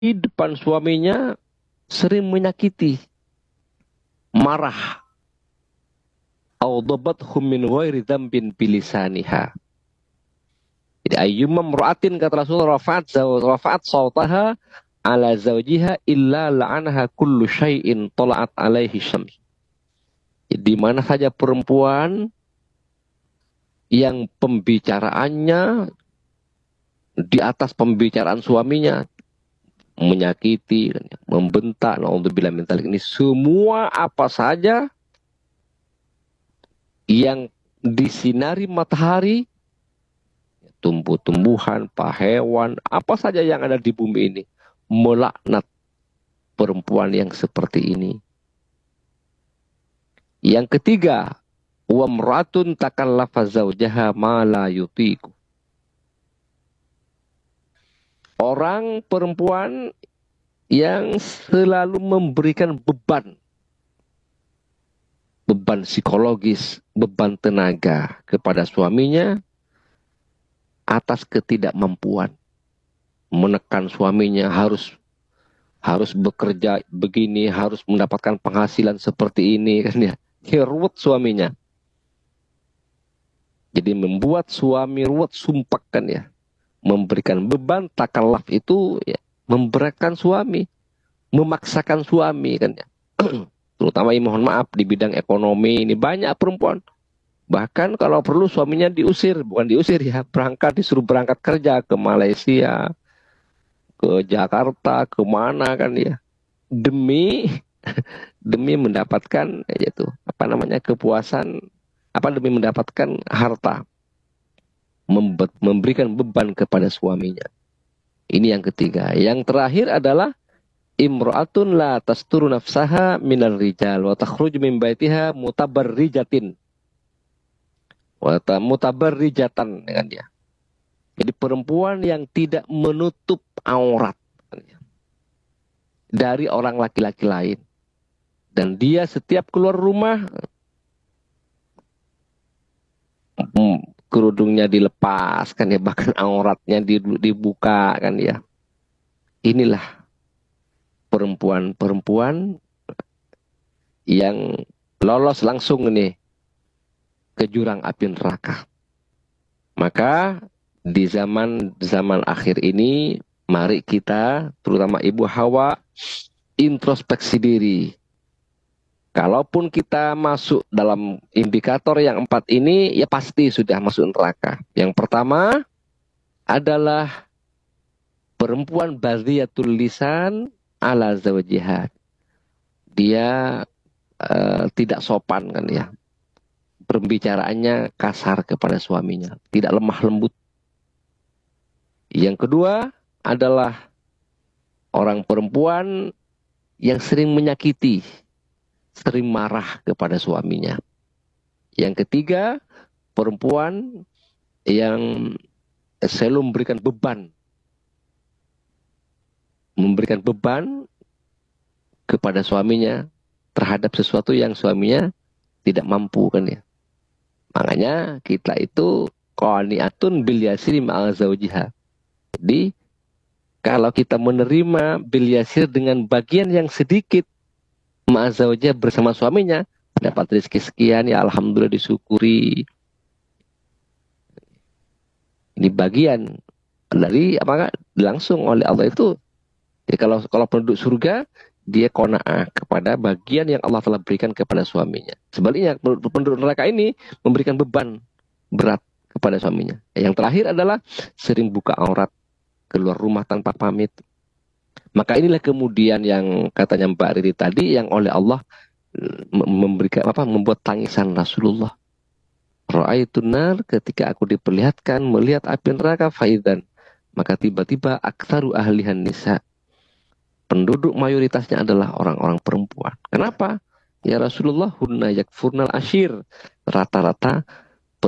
di depan suaminya sering menyakiti, marah. Audabathum min ghairi dzambin bilisaniha. Jadi ayyumam ru'atin kata Rasulullah rafa'at sautaha ala zawjiha illa la'anaha kullu syai'in tala'at alaihi syams. Di mana saja perempuan yang pembicaraannya di atas pembicaraan suaminya menyakiti, membentak, naudzubillah min dzalik, ini semua apa saja yang disinari matahari, tumbuh-tumbuhan, hewan, apa saja yang ada di bumi ini, melaknat perempuan yang seperti ini. Yang ketiga, wa mratun takallafa zawjaha ma la yutiku. Orang perempuan yang selalu memberikan beban psikologis, beban tenaga kepada suaminya atas ketidakmampuan. Menekan suaminya harus bekerja begini, harus mendapatkan penghasilan seperti ini kan ya. Ruwet suaminya. Jadi membuat suami ruwet, sumpah kan ya. Memberikan beban takallaf itu ya, memberatkan suami, memaksakan suami kan ya. Terutama mohon maaf di bidang ekonomi ini banyak perempuan. Bahkan kalau perlu suaminya diusir, bukan diusir ya, disuruh berangkat kerja ke Malaysia, ke Jakarta, kemana kan ya, demi mendapatkan yaitu kepuasan, demi mendapatkan harta, memberikan beban kepada suaminya. Ini yang ketiga. Yang terakhir adalah imra'atun la tasturu nafsaha minal rijal wa takhruju min baitiha mutabarrijatin wa mutabarrijatan dengan dia. Jadi perempuan yang tidak menutup aurat dari orang laki-laki lain, dan dia setiap keluar rumah kerudungnya dilepas kan ya, bahkan auratnya dibuka kan ya. Inilah perempuan yang lolos langsung ini ke jurang api neraka. Maka di zaman akhir ini, mari kita, terutama Ibu Hawa, introspeksi diri. Kalaupun kita masuk dalam indikator yang 4 ini, ya pasti sudah masuk neraka. Yang pertama adalah perempuan badhiyatul lisan ala zawjiha. Dia tidak sopan kan ya. Pembicaraannya kasar kepada suaminya, tidak lemah lembut. Yang kedua adalah orang perempuan yang sering menyakiti, sering marah kepada suaminya. Yang ketiga, perempuan yang selalu memberikan beban kepada suaminya terhadap sesuatu yang suaminya tidak mampu kan ya. Makanya kita itu qani'atun bil yasiri ma'al zawjiha. Jadi kalau kita menerima bil yasir dengan bagian yang sedikit ma'al zawjiha bersama suaminya, dapat rezeki sekian ya alhamdulillah, disyukuri. Ini bagian dari langsung oleh Allah itu. Jadi kalau penduduk surga, dia qanaah kepada bagian yang Allah telah berikan kepada suaminya. Sebaliknya penduduk neraka ini memberikan beban berat kepada suaminya. Yang terakhir adalah sering buka aurat, keluar rumah tanpa pamit. Maka inilah kemudian yang katanya Mbak Riri tadi, yang oleh Allah membuat tangisan Rasulullah. Ra'aitun nar, ketika aku diperlihatkan melihat api neraka, faidan, maka tiba-tiba aktsaru ahlihan nisa, penduduk mayoritasnya adalah orang-orang perempuan. Kenapa? Ya Rasulullah, hunna yakfurnal ashir. Rata-rata